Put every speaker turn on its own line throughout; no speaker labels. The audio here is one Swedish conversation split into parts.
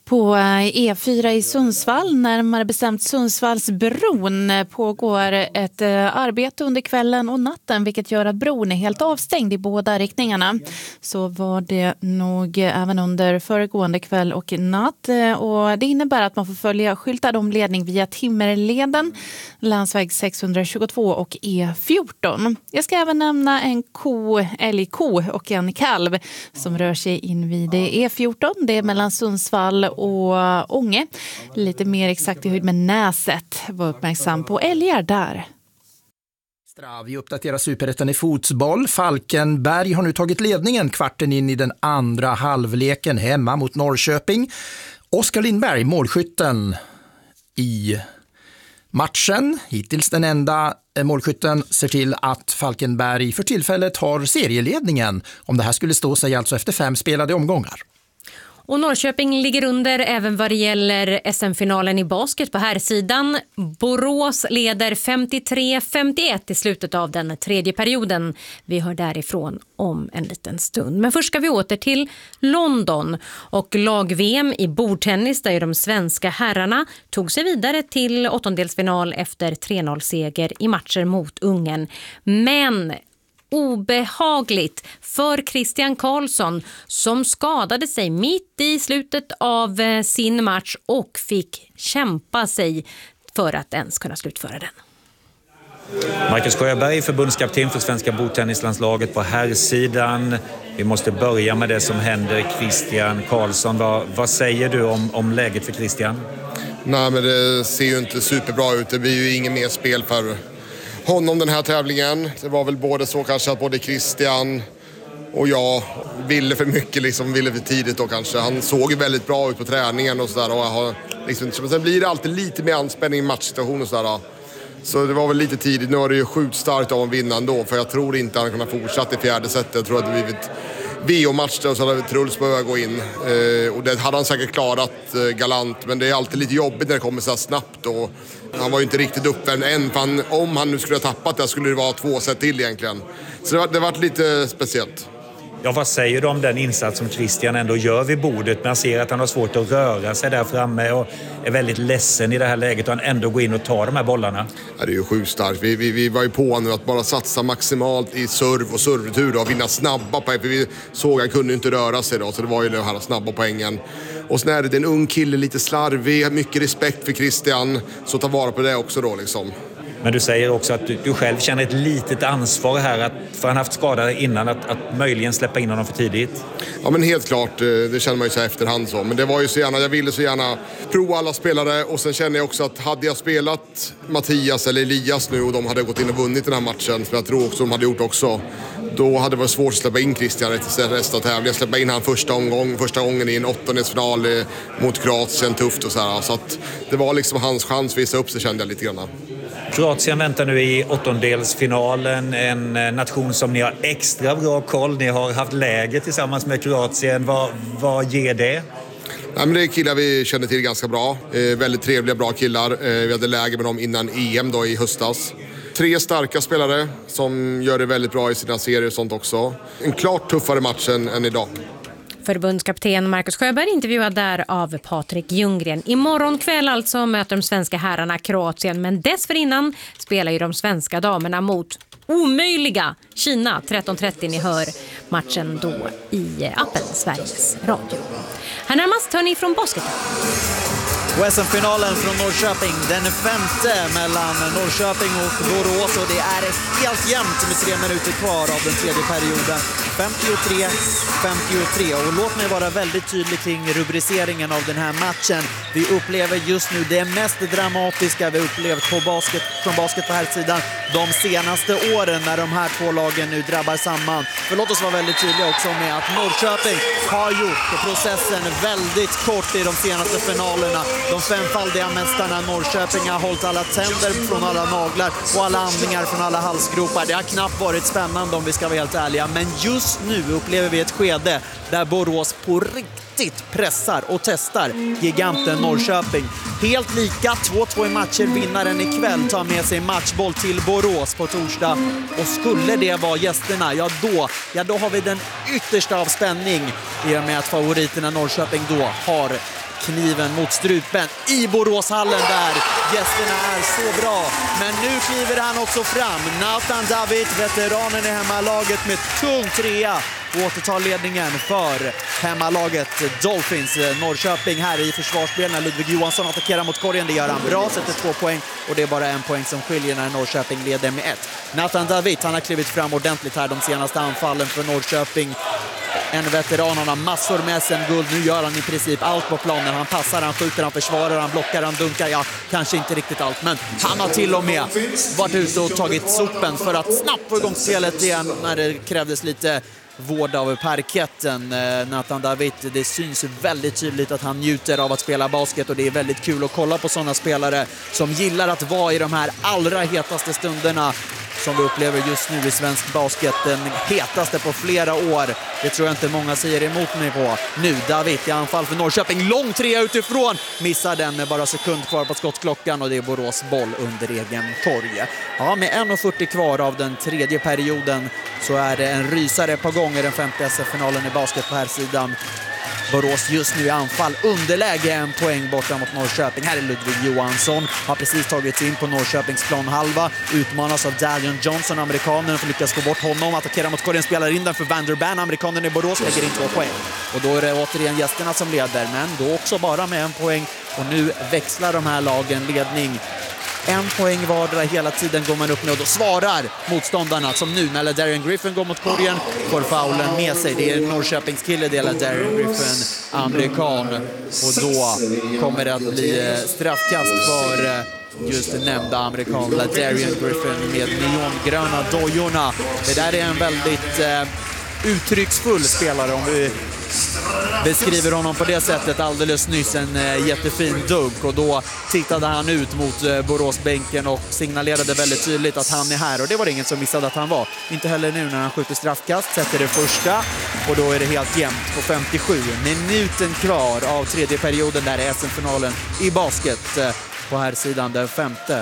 På E4 i Sundsvall, närmare bestämt Sundsvallsbron, pågår ett arbete under kvällen och natten, vilket gör att bron är helt avstängd i båda riktningarna. Så var det nog även under föregående kväll och natt, och det innebär att man får följa skyltad omledning via Timmerleden, landsväg 622 och E14. Jag ska även nämna en älgko och en kalv som rör sig in vid E14. Det är mellan Sundsvall och Ånge. Lite mer exakt i höjd med Näset. Var uppmärksam på älgar där.
Vi uppdaterar Superettan i fotboll. Falkenberg har nu tagit ledningen kvarten in i den andra halvleken hemma mot Norrköping. Oskar Lindberg, målskytten i matchen. Hittills den enda målskytten, ser till att Falkenberg för tillfället har serieledningen. Om det här skulle stå sig alltså efter 5 spelade omgångar.
Och Norrköping ligger under även vad det gäller SM-finalen i basket på här sidan. Borås leder 53-51 i slutet av den tredje perioden. Vi hör därifrån om en liten stund. Men först ska vi åter till London och lag-VM i bordtennis, där de svenska herrarna tog sig vidare till åttondelsfinal efter 3-0-seger i matcher mot Ungern. Men obehagligt för Christian Karlsson, som skadade sig mitt i slutet av sin match och fick kämpa sig för att ens kunna slutföra den.
Marcus Sjöberg, förbundskapten för svenska bordtennislandslaget på herrsidan. Vi måste börja med det som händer Christian Karlsson. Vad säger du om läget för Christian?
Nej, men det ser ju inte superbra ut. Det blir ju ingen mer spel för honom den här tävlingen. Det var väl både så kanske att både Christian och jag ville för mycket, ville för tidigt då kanske. Han såg ju väldigt bra ut på träningen och sådär. Och sen blir det alltid lite mer anspänning i matchsituationen och sådär. Så det var väl lite tidigt. Nu är det ju sjukt starkt av en vinna ändå, för jag tror inte han kan fortsätta i fjärde setet. Jag tror att det blivit VO-match och så hade Truls börjat gå in. Och det hade han säkert klarat galant, men det är alltid lite jobbigt när det kommer så här snabbt. Och han var ju inte riktigt uppvärmd än, för om han nu skulle ha tappat det skulle det vara 2 set till egentligen. Så det var lite speciellt.
Ja, vad säger du om den insats som Christian ändå gör vid bordet? Man ser att han har svårt att röra sig där framme och är väldigt ledsen i det här läget, och han ändå går in och tar de här bollarna. Ja, det är ju sjukt starkt. Vi var ju på nu att bara satsa maximalt i serv och servetur och vinna snabba poäng. För vi såg att han kunde inte röra sig då, så det var ju den här snabba poängen. Och sen är det en ung kille, lite slarvig, mycket respekt för Christian, så ta vara på det också då liksom. Men du säger också att du själv känner ett litet ansvar här, för han haft skada innan, att möjligen släppa in honom för tidigt.
Ja, men helt klart, det känner man ju så efterhand så. Men det var ju så gärna, jag ville så gärna prova alla spelare, och sen känner jag också att hade jag spelat Mattias eller Elias nu och de hade gått in och vunnit den här matchen, som jag tror också de hade gjort också, då hade det varit svårt att släppa in Christian resten av tävlingen. Släppa in han första gången i en åttondelsfinal mot Kroatien, tufft och så här. Så att det var liksom hans chans att visa upp sig, kände jag lite grann.
Kroatien väntar nu i åttondelsfinalen, en nation som ni har extra bra koll. Ni har haft läger tillsammans med Kroatien. Vad ger det?
Nej, men det är killar vi känner till ganska bra. Väldigt trevliga, bra killar. Vi hade läger med dem innan EM då i höstas. 3 starka spelare som gör det väldigt bra i sina serier och sånt också. En klart tuffare match än idag.
Förbundskapten Marcus Sjöberg intervjuad där av Patrik Ljunggren. Imorgon kväll alltså möter de svenska herrarna Kroatien, men dessförinnan spelar ju de svenska damerna mot omöjliga Kina 13:30. Ni hör matchen då i appen Sveriges Radio. Här närmast hör ni från basketen.
Och SM-finalen från Norrköping, den 5:e mellan Norrköping och Borås, och det är helt jämnt med 3 minuter kvar av den tredje perioden. 53-53, och låt mig vara väldigt tydlig kring rubriceringen av den här matchen. Vi upplever just nu det mest dramatiska vi upplevt från basket på här sidan de senaste åren, när de här 2 lagen nu drabbar samman. För låt oss vara väldigt tydliga också med att Norrköping har gjort processen väldigt kort i de senaste finalerna. De 5-faldiga mästarna Norrköping har hållit alla tänder från alla naglar och alla andningar från alla halsgropar. Det har knappt varit spännande om vi ska vara helt ärliga, men just nu upplever vi ett skede där Borås på riktigt pressar och testar giganten Norrköping. Helt lika, 2-2 i matcher. Vinnaren ikväll tar med sig matchboll till Borås på torsdag. Och skulle det vara gästerna, ja då har vi den yttersta av spänning, i och med att favoriterna Norrköping då har kniven mot strupen i Boråshallen där. Gästerna är så bra. Men nu kliver han också fram. Nathan David, veteranen i hemmalaget med tung trea. Återtar ledningen för hemmalaget Dolphins. Norrköping här i försvarsspel när Ludvig Johansson attackerar mot korgen. Det gör han bra, sätter 2 poäng och det är bara 1 poäng som skiljer när Norrköping leder med 1. Nathan David, han har klivit fram ordentligt här de senaste anfallen för Norrköping. En veteran, han har massor med SM-guld. Nu gör han i princip allt på planen. Han passar, han skjuter, han försvarar, han blockar, han dunkar. Ja, kanske inte riktigt allt, men han har till och med varit ute och tagit sopen för att snabbt få igång spelet igen när det krävdes lite vård av parketten. Nathan David, det syns väldigt tydligt att han njuter av att spela basket och det är väldigt kul att kolla på sådana spelare som gillar att vara i de här allra hetaste stunderna som vi upplever just nu i svensk basket. Den hetaste på flera år. Det tror jag inte många säger emot mig på. Nu David i anfall för Norrköping. Lång trea utifrån. Missar den med bara sekund kvar på skottklockan och det är Borås boll under egen korg. Ja, med 1:40 kvar av den tredje perioden så är det en rysare på gång i den 5:e SF-finalen i basket på här sidan. Borås just nu i anfall, underläge 1 poäng borta mot Norrköping. Här är Ludvig Johansson, har precis tagit sig in på Norrköpings planhalva. Utmanas av Dalion Johnson, amerikanen, för lyckas få bort honom. Attackerar mot korgen, spelar in den för Vanderban. Amerikanen i Borås lägger in 2 poäng. Och då är det återigen gästerna som leder, men då också bara med 1 poäng. Och nu växlar de här lagen ledning. 1 poäng vardera hela tiden går man upp med och då svarar motståndarna som nu när Darian Griffin går mot korgen får faulen med sig. Det är Norrköpings kille delar Darian Griffin, amerikan, och då kommer det att bli straffkast för just nämnda amerikan Darian Griffin med neongröna dojorna. Det där är en väldigt uttrycksfull spelare om vi beskriver honom på det sättet. Alldeles nyss en jättefin dunk och då tittade han ut mot Boråsbänken och signalerade väldigt tydligt att han är här och det var det ingen som missade att han var. Inte heller nu när han skjuter straffkast, sätter det första och då är det helt jämnt på 57 minuten kvar av tredje perioden där är SM-finalen i basket på här sidan den 5:e.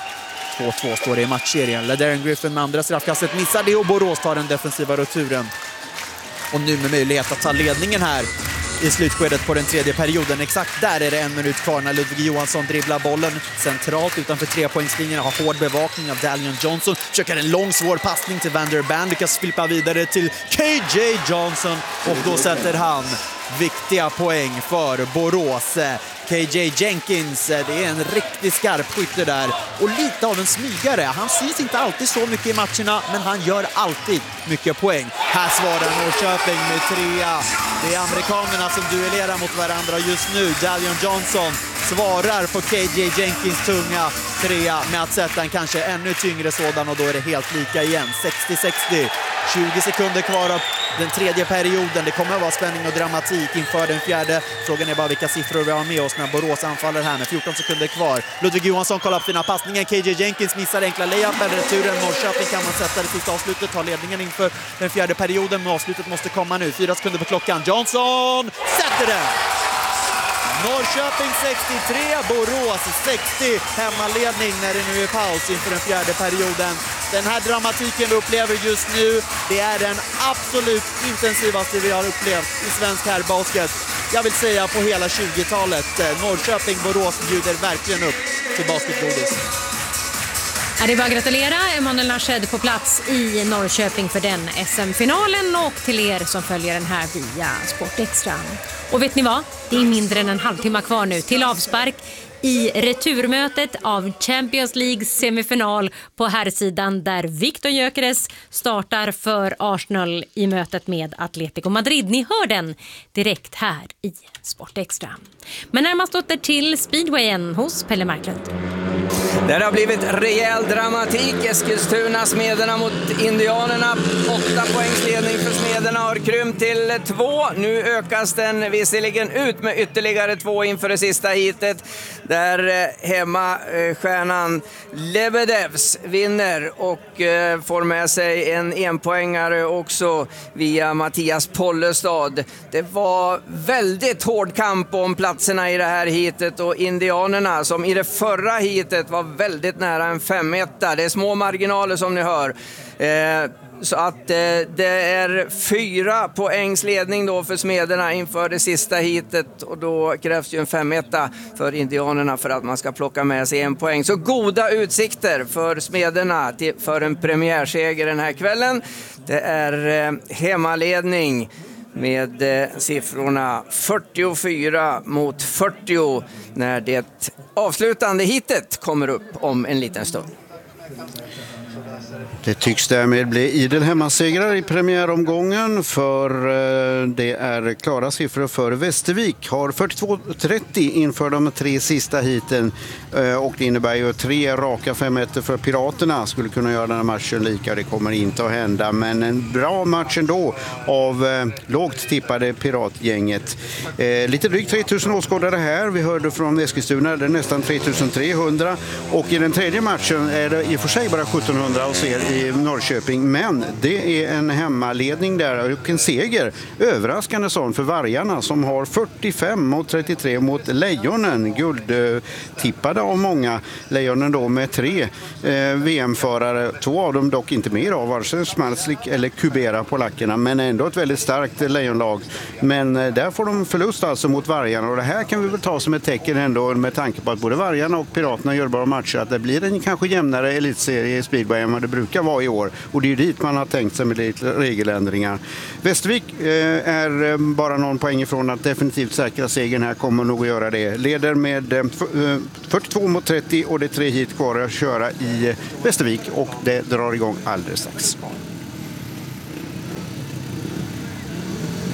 2-2 står det i matchserien. Darian Griffin med andra straffkastet missar det och Borås tar den defensiva returen. Och nu med möjlighet att ta ledningen här i slutskedet på den tredje perioden. Exakt där är det 1 minut kvar när Ludvig Johansson dribblar bollen centralt utanför 3-poängslinjen. Har hård bevakning av Dalion Johnson. Försöker en lång svår passning till Vanderban. Lyckas flippa vidare till KJ Johnson. Och då sätter han viktiga poäng för Borås. KJ Jenkins, det är en riktigt skarp skytte där och lite av en smygare. Han syns inte alltid så mycket i matcherna, men han gör alltid mycket poäng. Här svarar Norrköping med 3. Det är amerikanerna som duellerar mot varandra just nu. Dalion Johnson svarar på KJ Jenkins tunga 3 med att sätta en kanske ännu tyngre sådan och då är det helt lika igen. 60-60. 20 sekunder kvar av den tredje perioden. Det kommer att vara spänning och dramatik inför den fjärde. Frågan är bara vilka siffror vi har med oss när Borås anfaller här med 14 sekunder kvar. Ludvig Johansson kollar på sina passningar. KJ Jenkins missar enkla layupen. Returen Norrköping kan man sätta det sista avslutet. Tar ledningen inför den fjärde perioden. Men avslutet måste komma nu. 4 sekunder på klockan. Johnson sätter den! Norrköping 63, Borås 60, hemmaledning när det nu är paus inför den fjärde perioden. Den här dramatiken vi upplever just nu, det är den absolut intensivaste vi har upplevt i svensk herrbasket. Jag vill säga på hela 20-talet. Norrköping, Borås bjuder verkligen upp till basketgodis.
Det är bara att gratulera Emanuel Nashed på plats i Norrköping för den SM-finalen och till er som följer den här via Sport Extra. Och vet ni vad? Det är mindre än en halvtimme kvar nu till avspark i returmötet av Champions Leagues semifinal på herrsidan där Victor Gyökeres startar för Arsenal i mötet med Atletico Madrid. Ni hör den direkt här i Sport Extra. Men närmast åter till speedwayen hos Pelle Marklund.
Där har blivit rejäl dramatik. Eskilstuna Smederna mot Indianerna. 8 poängsledning för Smederna har krympt till 2. Nu ökas den visserligen ut med ytterligare 2 inför det sista hitet. Där hemmastjärnan Lebedevs vinner och får med sig en enpoängare också via Mattias Pollestad. Det var väldigt hård kamp om platserna i det här hitet och Indianerna som i det förra hitet var väldigt nära en 5-1. Det är små marginaler som ni hör. Så att det är 4 poängs ledning då för Smederna inför det sista hitet. Och då krävs ju en 5-1 för indianerna för att man ska plocka med sig 1 poäng. Så goda utsikter för Smederna för en premiärseger den här kvällen. Det är hemmaledning med siffrorna 44-40 när det avslutande hitet kommer upp om en liten stund.
Det tycks därmed bli idel hemmasegrar i premiäromgången, för det är klara siffror för Västervik. Har 42-30 inför de 3 sista hiten, och det innebär ju 3 raka 5-1 för Piraterna. Skulle kunna göra den här matchen lika, det kommer inte att hända, men en bra match ändå av lågt tippade piratgänget. Lite drygt 3000 åskådare här, vi hörde från Eskilstuna, det är nästan 3300, och i den tredje matchen är det i och för sig bara 1700 och ser i Norrköping, men det är en hemmaledning där och en seger, överraskande sån för Vargarna, som har 45-33 mot Lejonen, guldtippade av många. Lejonen då med 3 VM-förare, 2 av dem dock inte mer av, vare sig Smalslik eller Kubera, polackerna, men ändå ett väldigt starkt lejonlag. Men där får de förlust alltså mot Vargarna, och det här kan vi väl ta som ett tecken ändå, med tanke på att både Vargarna och Piraterna gör bra matcher, att det blir en kanske jämnare elitserie i speedway än vad det brukar vara i år, och det är ju dit man har tänkt sig med lite regeländringar. Västervik är bara någon poäng ifrån att definitivt säkra segern här, kommer nog att göra det. Leder med 42-30 och det är 3 hit kvar att köra i Västervik, och det drar igång alldeles strax.